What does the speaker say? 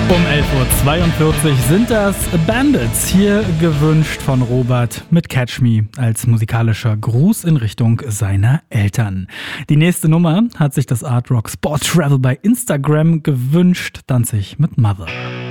Um 11.42 Uhr sind das Bandits, hier gewünscht von Robert mit Catch Me als musikalischer Gruß in Richtung seiner Eltern. Die nächste Nummer hat sich das Art Rock Sport Travel bei Instagram gewünscht, Danzig mit Mother.